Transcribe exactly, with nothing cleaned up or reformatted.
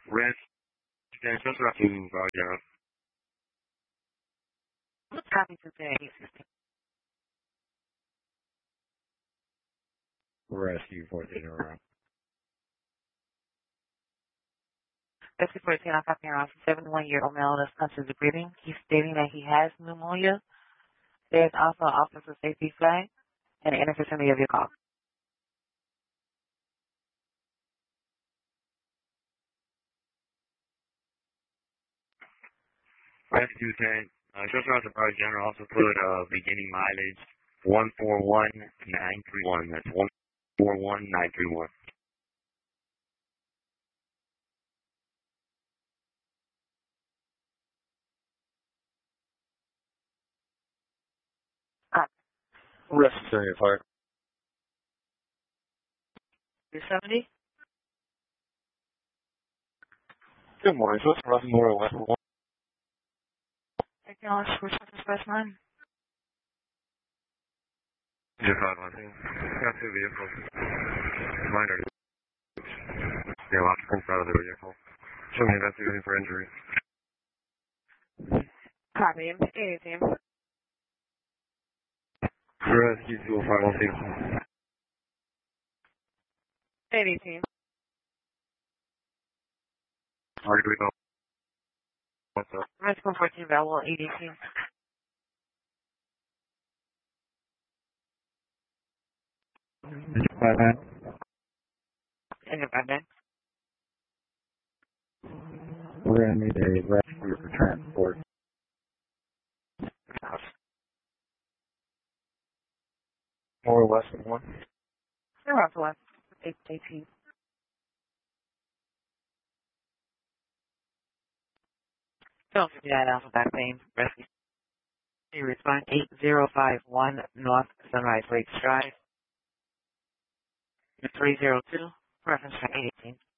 Red, and just about to uh, General. Copy to say Rescue fourteen around. Rescue fourteen, I'm copying around seventy-one-year-old male that's conscious of breathing. He's stating that he has pneumonia. There's also an officer safety flag and an intervicinity of your call. Rescue ten, uh, just about to Brother General also put uh, beginning mileage one four one nine three one. That's one four one nine three one. Copy. Rescue seventy-five. two seventy? Good morning, so it's Russell Moore West one. Acknowledge for Service First Line. Just five one two. Got two vehicles. Minor. They're locked from front of the vehicle. Show me investigating for injury. Copy. eighty-team. Rescue two five one six. eighty-team. Where do we go? What's up? Rescue fourteen available, eighty-team. Five man. Independent. We're gonna need a rescue for transport. More or less than one. Zero to one. eighteen. Don't forget that alpha back pain. Rescue. You respond eight zero five one North Sunrise Lakes Drive. three zero two. Reference to eighteen.